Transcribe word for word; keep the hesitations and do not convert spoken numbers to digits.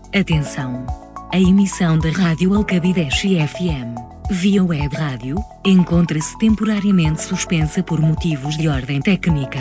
Atenção! A emissão da Rádio Alcabideche F M, via web rádio, encontra-se temporariamente suspensa por motivos de ordem técnica.